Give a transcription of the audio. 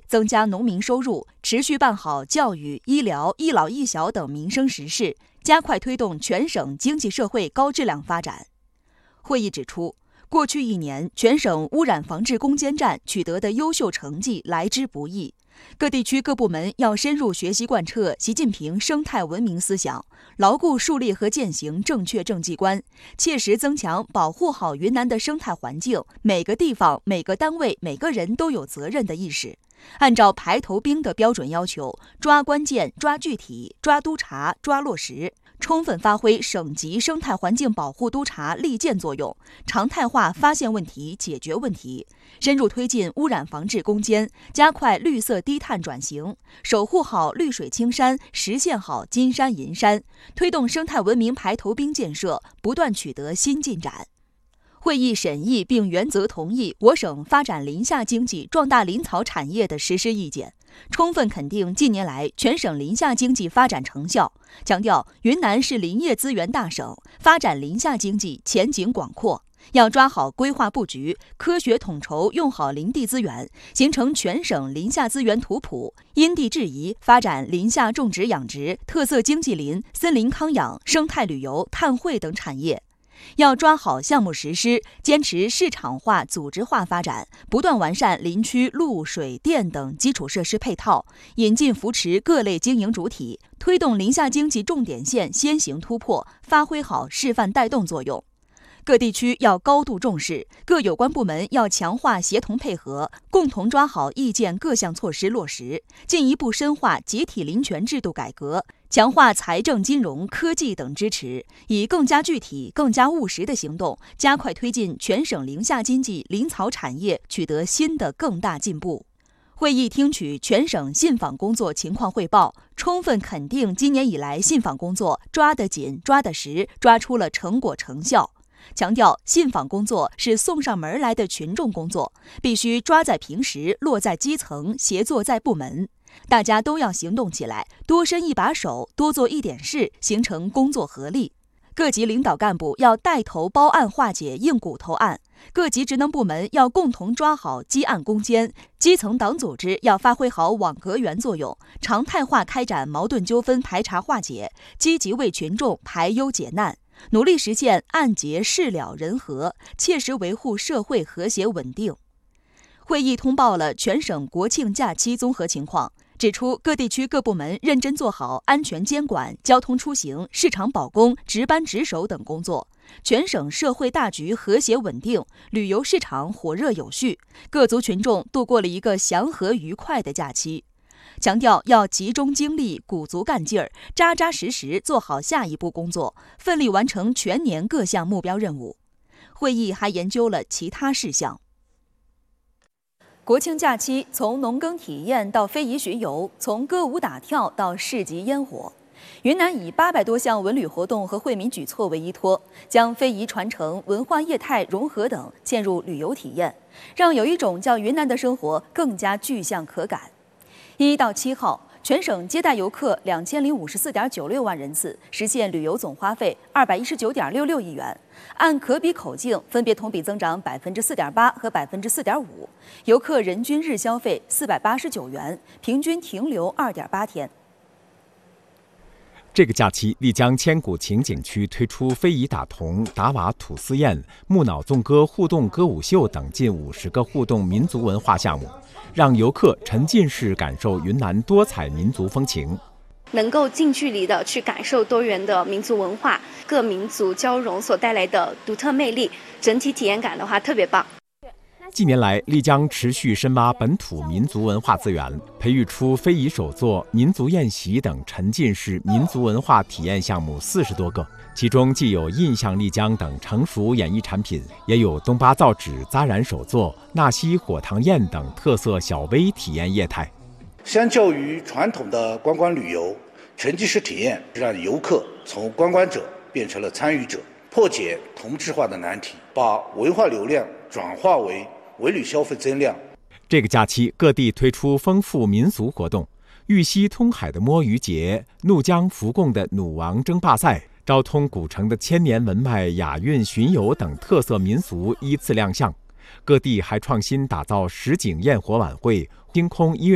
增加农民收入，持续办好教育、医疗、一老一小等民生实事，加快推动全省经济社会高质量发展。会议指出，过去1年，全省污染防治攻坚战取得的优秀成绩来之不易。各地区各部门要深入学习贯彻习近平生态文明思想，牢固树立和践行正确政绩观，切实增强保护好云南的生态环境，每个地方、每个单位、每个人都有责任的意识。按照排头兵的标准要求，抓关键、抓具体、抓督查、抓落实，充分发挥省级生态环境保护督查利剑作用，常态化发现问题、解决问题，深入推进污染防治攻坚，加快绿色低碳转型，守护好绿水青山，实现好金山银山，推动生态文明排头兵建设不断取得新进展。会议审议并原则同意我省发展林下经济、壮大林草产业的实施意见，充分肯定近年来全省林下经济发展成效，强调云南是林业资源大省，发展林下经济前景广阔。要抓好规划布局，科学统筹用好林地资源，形成全省林下资源图谱，因地制宜发展林下种植养殖、特色经济林、森林康养、生态旅游、碳汇等产业。要抓好项目实施，坚持市场化、组织化发展，不断完善林区路、水电等基础设施配套，引进扶持各类经营主体，推动林下经济重点县先行突破，发挥好示范带动作用。各地区要高度重视，各有关部门要强化协同配合，共同抓好意见各项措施落实，进一步深化集体林权制度改革，强化财政、金融、科技等支持，以更加具体、更加务实的行动，加快推进全省林下经济、林草产业取得新的更大进步。会议听取全省信访工作情况汇报，充分肯定今年以来信访工作抓得紧、抓得实，抓出了成果成效。强调信访工作是送上门来的群众工作，必须抓在平时，落在基层，协作在部门。大家都要行动起来，多伸一把手，多做一点事，形成工作合力。各级领导干部要带头包案化解硬骨头案，各级职能部门要共同抓好积案攻坚，基层党组织要发挥好网格员作用，常态化开展矛盾纠纷排查化解，积极为群众排忧解难，努力实现案结事了人和，切实维护社会和谐稳定。会议通报了全省国庆假期综合情况，指出各地区各部门认真做好安全监管、交通出行、市场保供、值班值守等工作，全省社会大局和谐稳定，旅游市场火热有序，各族群众度过了一个祥和愉快的假期。强调要集中精力、鼓足干劲儿，扎扎实实做好下一步工作，奋力完成全年各项目标任务。会议还研究了其他事项。国庆假期从农耕体验到非遗巡游，从歌舞打跳到市集烟火，云南以800多项文旅活动和惠民举措为依托，将非遗传承、文化业态融合等嵌入旅游体验，让有一种叫云南的生活更加具象可感。1到7号，全省接待游客2054.96万人次，实现旅游总花费219.66亿元，按可比口径分别同比增长4.8%和4.5%，游客人均日消费489元，平均停留2.8天。 这个假期，丽江千古情景区推出非遗打铜、打瓦土司宴、木脑纵歌互动歌舞秀等近50个互动民族文化项目，让游客沉浸式感受云南多彩民族风情， 能够近距离的去感受多元的民族文化、各民族交融所带来的独特魅力，整体体验感的话特别棒。 近年来，丽江持续深挖本土民族文化资源，培育出非遗手作、民族宴席等沉浸式民族文化体验项目40多个，其中既有印象丽江等成熟演艺产品，也有东巴造纸、扎染手作、纳西火塘宴等特色小微体验业态。 相较于传统的观光旅游，沉浸式体验让游客从观光者变成了参与者，破解同质化的难题，把文化流量转化为文旅消费增量。 这个假期，各地推出丰富民俗活动，玉溪通海的摸鱼节、怒江浮贡的弩王争霸赛、昭通古城的千年文脉雅韵巡游等特色民俗依次亮相。各地还创新打造实景焰火晚会、星空音乐